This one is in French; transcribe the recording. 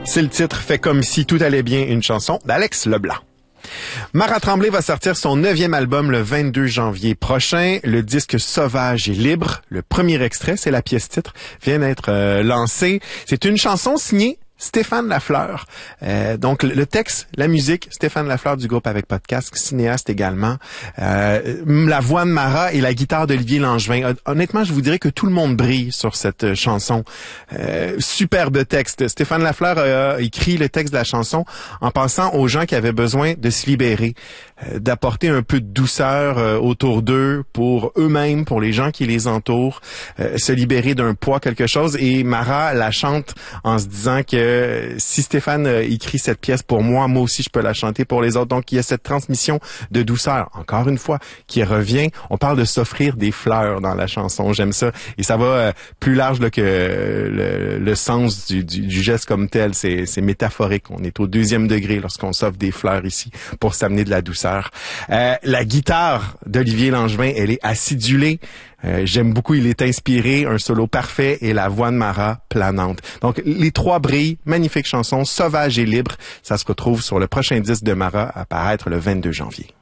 C'est le titre « Fait comme si tout allait bien », une chanson d'Alex Leblanc. Mara Tremblay va sortir son 9e album le 22 janvier prochain. Le disque Sauvage et libre, le premier extrait, c'est la pièce titre, vient d'être lancé. C'est une chanson signée Stéphane Lafleur. Donc le texte, la musique, Stéphane Lafleur du groupe Avec Podcast, cinéaste également. La voix de Mara et la guitare d'Olivier Langevin. Honnêtement, je vous dirais que tout le monde brille sur cette chanson. Superbe texte. Stéphane Lafleur a écrit le texte de la chanson en pensant aux gens qui avaient besoin de se libérer, d'apporter un peu de douceur autour d'eux, pour eux-mêmes, pour les gens qui les entourent, se libérer d'un poids, quelque chose. Et Mara la chante en se disant que si Stéphane écrit cette pièce pour moi, moi aussi je peux la chanter pour les autres. Donc il y a cette transmission de douceur, encore une fois, qui revient. On parle de s'offrir des fleurs dans la chanson, j'aime ça. Et ça va plus large là, que le sens du geste comme tel. C'est métaphorique. On est au 2e degré lorsqu'on s'offre des fleurs ici pour s'amener de la douceur. La guitare d'Olivier Langevin, elle est acidulée. J'aime beaucoup, il est inspiré, un solo parfait et la voix de Mara planante. Donc les trois brillent, magnifique chanson, Sauvage et libre. Ça se retrouve sur le prochain disque de Mara à paraître le 22 janvier.